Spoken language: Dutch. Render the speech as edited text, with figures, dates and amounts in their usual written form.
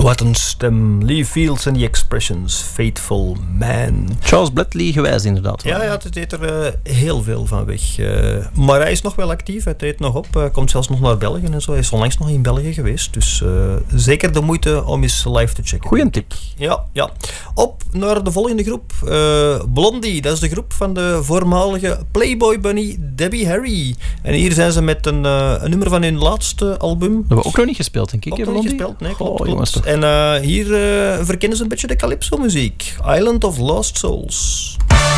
Wat een stem. Lee Fields and the Expressions. Faithful Man. Charles Bradley gewijs inderdaad. Ja, het deed er heel veel van weg. Maar hij is nog wel actief. Hij treedt nog op. Hij komt zelfs nog naar België en zo. Hij is onlangs nog in België geweest. Dus zeker de moeite om eens live te checken. Goeie tip. Ja. Op naar de volgende groep. Blondie. Dat is de groep van de voormalige Playboy Bunny Debbie Harry. En hier zijn ze met een nummer van hun laatste album. Dat hebben we ook nog niet gespeeld, denk ik. Ook nog niet gespeeld, nee, klopt. Jongens, en hier verkennen ze een beetje de calypso-muziek. Island of Lost Souls.